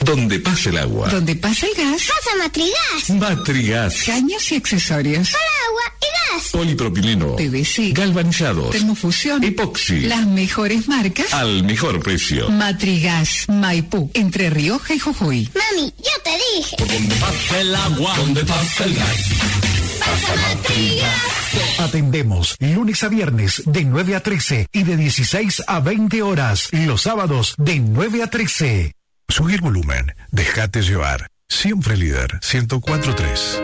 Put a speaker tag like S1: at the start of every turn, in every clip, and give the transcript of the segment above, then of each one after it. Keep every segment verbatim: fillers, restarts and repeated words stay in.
S1: Donde pasa el agua.
S2: Donde pasa el gas.
S3: Pasa Matrigas.
S1: Matrigas.
S2: Caños y accesorios.
S3: Para agua y gas.
S1: Polipropileno.
S2: P V C.
S1: Galvanizados.
S2: Termofusión.
S1: Epoxi.
S2: Las mejores marcas.
S1: Al mejor precio.
S2: Matrigas. Maipú. Entre Rioja y Jujuy.
S3: Mami, yo te dije.
S1: Donde pasa el agua. Donde pasa el gas.
S3: Pasa Matrigas.
S4: Atendemos lunes a viernes de nueve a trece y de dieciséis a veinte horas. Los sábados de nueve a trece.
S5: Subí el volumen, déjate llevar. Siempre líder, ciento cuatro punto tres.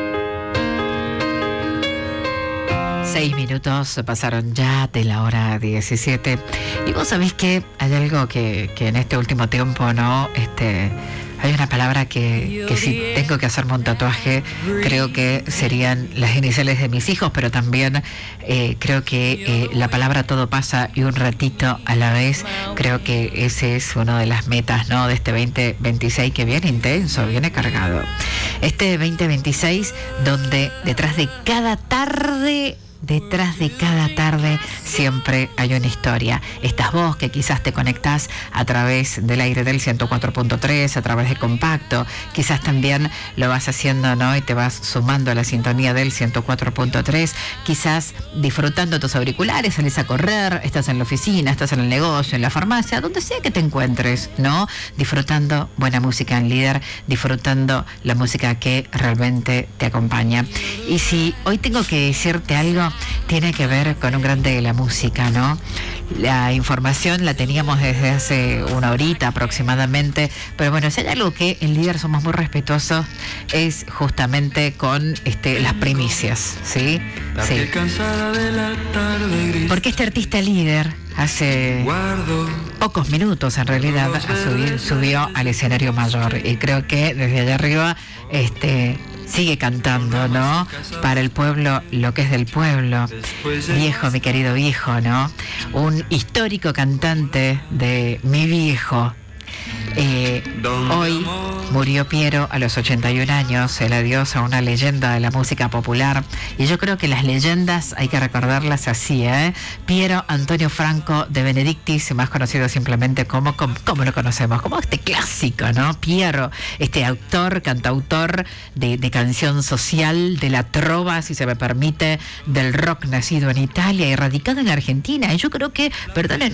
S6: Seis minutos pasaron ya de la hora diecisiete. Y vos sabés que hay algo que, que en este último tiempo, ¿no? Este, hay una palabra que, que si tengo que hacerme un tatuaje, creo que serían las iniciales de mis hijos, pero también eh, creo que eh, la palabra todo pasa y un ratito a la vez. Creo que ese es una de las metas, ¿no? De este veinte veintiséis, que viene intenso, viene cargado. Este veinte veintiséis donde detrás de cada tarde... Detrás de cada tarde siempre hay una historia. Estás vos que quizás te conectás a través del aire del ciento cuatro punto tres, a través de Compacto. Quizás también lo vas haciendo, ¿no? Y te vas sumando a la sintonía del ciento cuatro punto tres. Quizás disfrutando tus auriculares, salís a correr, estás en la oficina, estás en el negocio, en la farmacia, donde sea que te encuentres, ¿no? Disfrutando buena música en Líder, disfrutando la música que realmente te acompaña. Y si hoy tengo que decirte algo, tiene que ver con un grande de la música, ¿no? La información la teníamos desde hace una horita aproximadamente, pero bueno, si hay algo que en Líder somos muy respetuosos es justamente con este, las primicias, ¿sí? Sí. Porque este artista Líder hace pocos minutos en realidad subió, subió al escenario mayor y creo que desde allá arriba este sigue cantando, ¿no? Para el pueblo, lo que es del pueblo. Viejo, mi querido viejo, ¿no? Un histórico cantante de Mi Viejo. Eh, hoy murió Piero a los ochenta y un años, el adiós a una leyenda de la música popular, y yo creo que las leyendas hay que recordarlas así, ¿eh? Piero Antonio Franco de Benedictis, más conocido simplemente como, como, como lo conocemos, como este clásico, ¿no? Piero, este autor, cantautor de, de canción social, de la trova, si se me permite, del rock, nacido en Italia y radicado en Argentina, y yo creo que, perdonen,